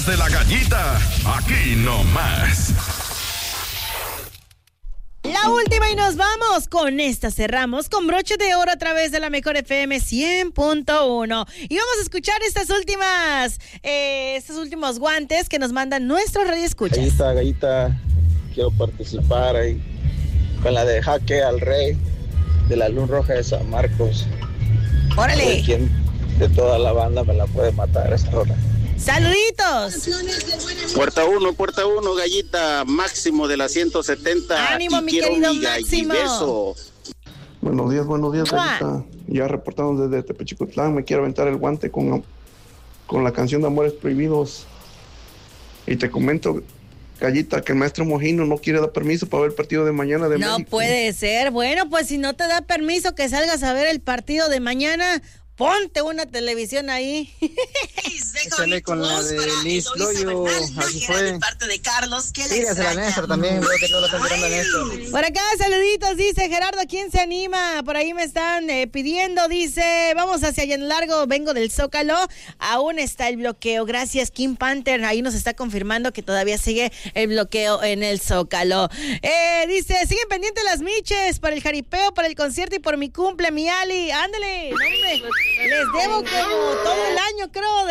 De la gallita, aquí nomás. La última y nos vamos. Con esta cerramos con broche de oro a través de la Mejor FM 100.1. Y vamos a escuchar estos últimos guantes que nos mandan nuestros radioescuchas. Gallita, quiero participar ahí con la de Jaque al Rey de la Luz Roja de San Marcos. ¡Órale! ¿Quién de toda la banda me la puede matar a esta hora? ¡Saluditos! Puerta 1, Gallita, Máximo de la 170. ¡Ánimo, mi querido Máximo! Beso. Buenos días, Gallita. Ya reportando desde Tepechicotlán, me quiero aventar el guante con la canción de Amores Prohibidos. Y te comento, Gallita, que el maestro Mojino no quiere dar permiso para ver el partido de mañana de México. No puede ser. Bueno, pues si no te da permiso que salgas a ver el partido de mañana, ponte una televisión ahí. Sale con la de Liz Loyo, así fue. De parte de Carlos, que sí, a Néstor también, veo que todo lo están tirando a Néstor. Por acá, saluditos, dice Gerardo, ¿quién se anima? Por ahí me están pidiendo, dice, vamos hacia allá en largo, vengo del Zócalo, aún está el bloqueo, gracias Kim Panther, ahí nos está confirmando que todavía sigue el bloqueo en el Zócalo. Dice, siguen pendientes las miches para el jaripeo, para el concierto y por mi cumple, mi Ali, ándale, hombre, les debo como todo el año, creo,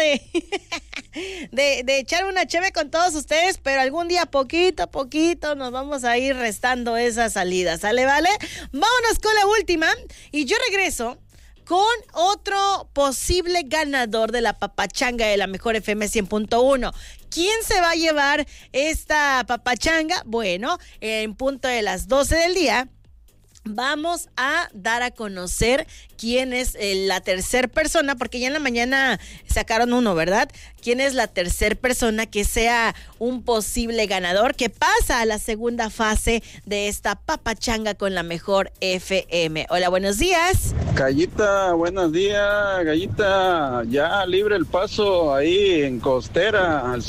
de echar una cheve con todos ustedes, pero algún día poquito a poquito nos vamos a ir restando esas salidas, ¿sale, vale? Vámonos con la última y yo regreso con otro posible ganador de la papachanga de la Mejor FM 100.1. ¿Quién se va a llevar esta papachanga? Bueno, en punto de las 12 del día vamos a dar a conocer quién es la tercer persona, porque ya en la mañana sacaron uno, ¿verdad? ¿Quién es la tercer persona que sea un posible ganador que pasa a la segunda fase de esta papachanga con la Mejor FM? Hola, buenos días. Gallita, buenos días, Gallita. Ya libre el paso ahí en Costera, al